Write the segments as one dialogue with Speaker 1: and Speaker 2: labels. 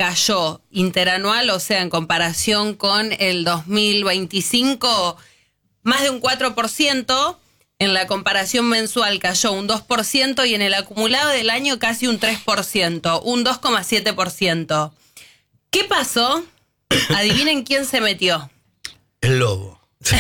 Speaker 1: cayó interanual, o sea, en comparación con el 2025, más de un 4%. En la comparación mensual cayó un 2% y en el acumulado del año casi un 3%, un 2,7%. ¿Qué pasó? Adivinen quién se metió.
Speaker 2: El lobo.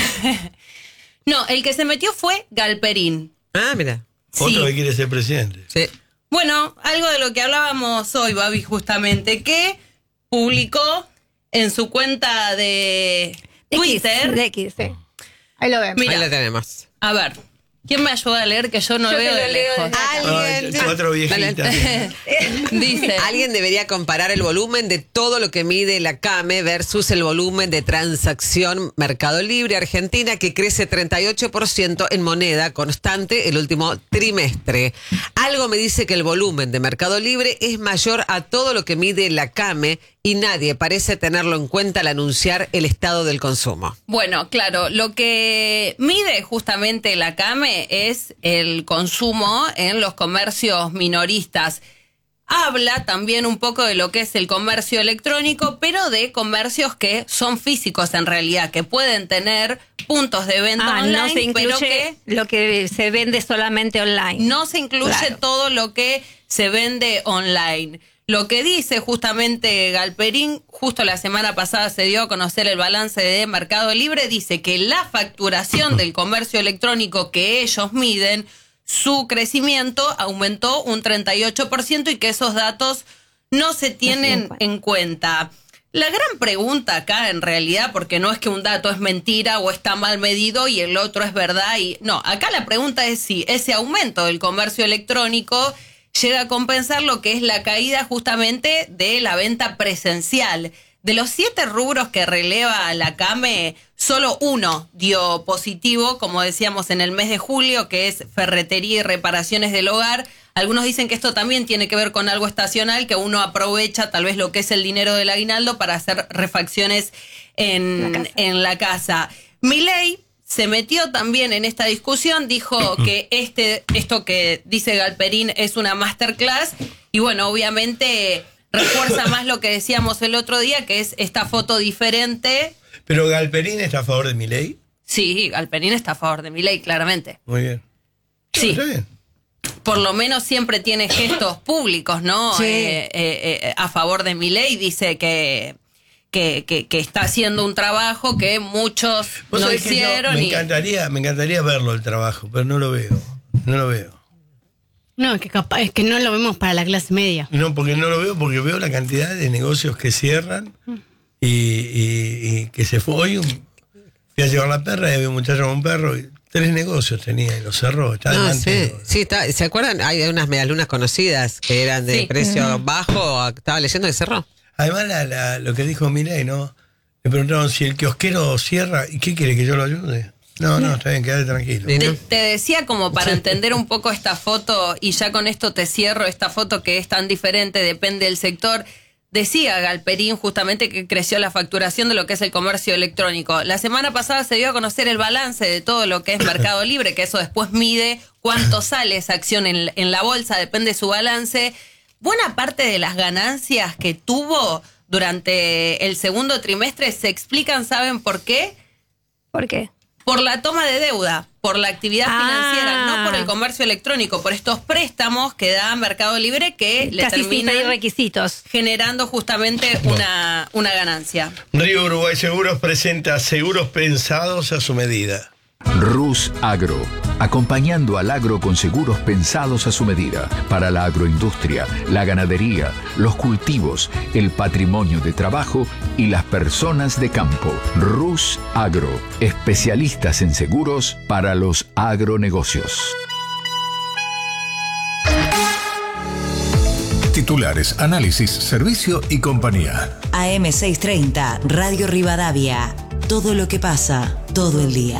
Speaker 1: No, el que se metió fue Galperín.
Speaker 3: Ah, mira.
Speaker 2: Otro que quiere ser presidente.
Speaker 3: Sí.
Speaker 1: Bueno, algo de lo que hablábamos hoy, Babi, justamente, que publicó en su cuenta de Twitter.
Speaker 4: De X, sí. Ahí lo vemos.
Speaker 1: Mira.
Speaker 3: Ahí la tenemos.
Speaker 1: A ver, ¿quién me ayuda a leer? Que yo no veo de lejos.
Speaker 3: Alguien.
Speaker 2: Cuatro viejitas.
Speaker 1: Dice.
Speaker 3: Alguien debería comparar el volumen de todo lo que mide la CAME versus el volumen de transacción Mercado Libre Argentina, que crece 38% en moneda constante el último trimestre. Algo me dice que el volumen de Mercado Libre es mayor a todo lo que mide la CAME y nadie parece tenerlo en cuenta al anunciar el estado del consumo.
Speaker 1: Bueno, claro, lo que mide justamente la CAME es el consumo en los comercios minoristas. Habla también un poco de lo que es el comercio electrónico, pero de comercios que son físicos en realidad, que pueden tener puntos de venta online,
Speaker 4: no se incluye
Speaker 1: pero que
Speaker 4: lo que se vende solamente online.
Speaker 1: no se incluye
Speaker 4: Claro.
Speaker 1: todo lo que se vende online. Lo que dice justamente Galperín, justo la semana pasada se dio a conocer el balance de Mercado Libre, dice que la facturación del comercio electrónico que ellos miden, su crecimiento aumentó un 38% y que esos datos no se tienen en cuenta. La gran pregunta acá en realidad, porque no es que un dato es mentira o está mal medido y el otro es verdad, no, acá la pregunta es si ese aumento del comercio electrónico llega a compensar lo que es la caída justamente de la venta presencial. De los 7 rubros que releva la CAME, solo uno dio positivo, como decíamos en el mes de julio, que es ferretería y reparaciones del hogar. Algunos dicen que esto también tiene que ver con algo estacional, que uno aprovecha tal vez lo que es el dinero del aguinaldo para hacer refacciones en la casa. Milei se metió también en esta discusión, dijo que esto que dice Galperín es una masterclass y bueno, obviamente refuerza más lo que decíamos el otro día, que es esta foto diferente.
Speaker 2: ¿Pero Galperín está a favor de Milei?
Speaker 1: Sí, Galperín está a favor de Milei, claramente.
Speaker 2: Muy bien.
Speaker 1: Sí.
Speaker 2: Está bien.
Speaker 1: Por lo menos siempre tiene gestos públicos, ¿no?
Speaker 4: Sí.
Speaker 1: A favor de Milei, dice que está haciendo un trabajo que muchos
Speaker 2: Vos
Speaker 1: no
Speaker 2: sabés que
Speaker 1: hicieron.
Speaker 2: me encantaría verlo el trabajo, pero no lo veo.
Speaker 5: No, es que no lo vemos para la clase media.
Speaker 2: No, porque no lo veo, porque veo la cantidad de negocios que cierran y que se fue. Hoy fui a llevar la perra y había un muchacho con un perro y 3 negocios tenía y los cerró.
Speaker 3: Sí, ¿se acuerdan? Hay unas medialunas conocidas que eran de precio bajo, estaba leyendo y cerró.
Speaker 2: Además, lo que dijo Milei, ¿no? Le preguntaron si el kiosquero cierra, ¿y qué quiere, que yo lo ayude? No, está bien, quédate tranquilo.
Speaker 1: Te decía como para entender un poco esta foto, y ya con esto te cierro, esta foto que es tan diferente, depende del sector. Decía Galperín justamente que creció la facturación de lo que es el comercio electrónico. La semana pasada se dio a conocer el balance de todo lo que es Mercado Libre, que eso después mide cuánto sale esa acción en la bolsa, depende de su balance. Buena parte de las ganancias que tuvo durante el segundo trimestre se explican, ¿saben por qué?
Speaker 4: ¿Por qué?
Speaker 1: Por la toma de deuda, por la actividad financiera, no por el comercio electrónico, por estos préstamos que da Mercado Libre que le
Speaker 4: Casi
Speaker 1: terminan
Speaker 4: sin requisitos,
Speaker 1: generando justamente una ganancia.
Speaker 2: Río Uruguay Seguros presenta seguros pensados a su medida.
Speaker 6: Rus Agro, acompañando al agro con seguros pensados a su medida, para la agroindustria, la ganadería, los cultivos, el patrimonio de trabajo y las personas de campo. Rus Agro, especialistas en seguros para los agronegocios.
Speaker 7: Titulares, análisis, servicio y compañía.
Speaker 8: AM630, Radio Rivadavia. Todo lo que pasa, todo el día.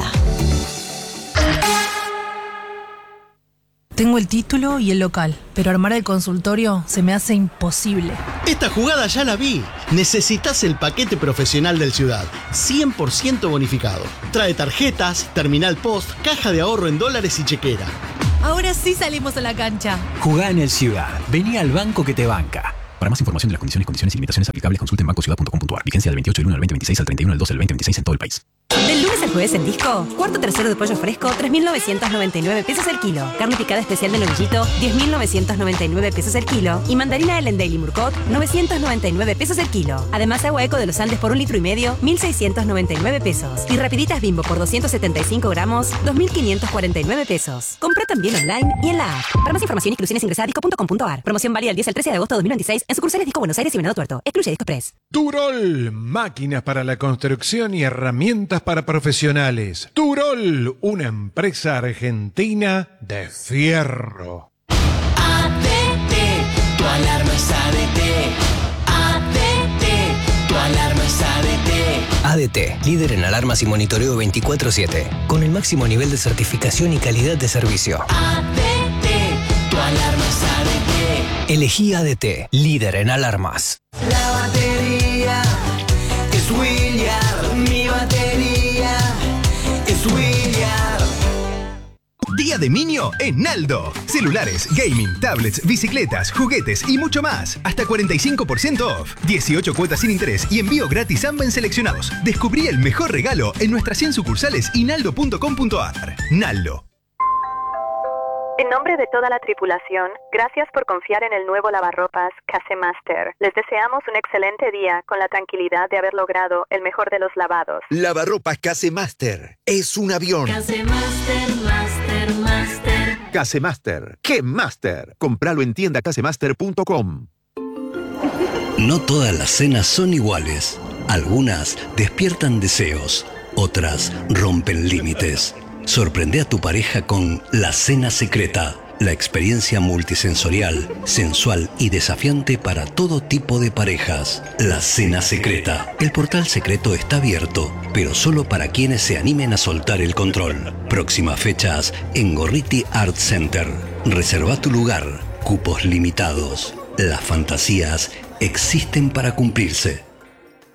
Speaker 9: Tengo el título y el local, pero armar el consultorio se me hace imposible.
Speaker 10: Esta jugada ya la vi. Necesitas el paquete profesional del Ciudad, 100% bonificado. Trae tarjetas, terminal post, caja de ahorro en dólares y chequera.
Speaker 9: Ahora sí salimos a la cancha.
Speaker 11: Jugá en el Ciudad. Vení al banco que te banca. Para más información de las condiciones y limitaciones aplicables, consulte en bancociudad.com.ar. Vigencia del 28 del 1 al 2026 al 31 del 12 del 2026 en todo el país.
Speaker 12: Del lunes al jueves en Disco, cuarto tercero de pollo fresco, 3.999 pesos el kilo. Carne picada especial de novillito, 10.999 pesos el kilo. Y mandarina Ellen Daily Murcot, 999 pesos el kilo. Además, agua Eco de los Andes por 1,5 litros, 1.699 pesos. Y rapiditas Bimbo por 275 gramos, 2.549 pesos. Compra también online y en la app. Para más información, exclusiones ingresa a disco.com.ar. Promoción válida del 10 al 13 de agosto de 2026 en sucursales Disco Buenos Aires y Venado Tuerto. Excluye Disco Express.
Speaker 13: Turol, máquinas para la construcción y herramientas para profesionales. Turol, una empresa argentina de fierro.
Speaker 14: ADT, tu alarma es ADT. ADT, tu alarma es ADT.
Speaker 15: ADT, líder en alarmas y monitoreo 24/7, con el máximo nivel de certificación y calidad de servicio.
Speaker 14: ADT, tu alarma es ADT.
Speaker 15: Elegí ADT, líder en alarmas.
Speaker 14: La batería es William, mi batería es William.
Speaker 16: Día de Niño en Naldo. Celulares, gaming, tablets, bicicletas, juguetes y mucho más. Hasta 45% off. 18 cuotas sin interés y envío gratis AMBA en seleccionados. Descubrí el mejor regalo en nuestras 100 sucursales y naldo.com.ar. Naldo.
Speaker 17: En nombre de toda la tripulación, gracias por confiar en el nuevo lavarropas Casemaster. Les deseamos un excelente día con la tranquilidad de haber logrado el mejor de los lavados.
Speaker 18: Lavarropas Casemaster es un avión.
Speaker 14: Casemaster, Master.
Speaker 18: Casemaster, ¡qué master! Compralo en tiendacasemaster.com.
Speaker 19: No todas las cenas son iguales. Algunas despiertan deseos, otras rompen límites. Sorprende a tu pareja con La Cena Secreta, la experiencia multisensorial, sensual y desafiante para todo tipo de parejas. La Cena Secreta. El portal secreto está abierto, pero solo para quienes se animen a soltar el control. Próximas fechas en Gorriti Art Center. Reserva tu lugar. Cupos limitados. Las fantasías existen para cumplirse.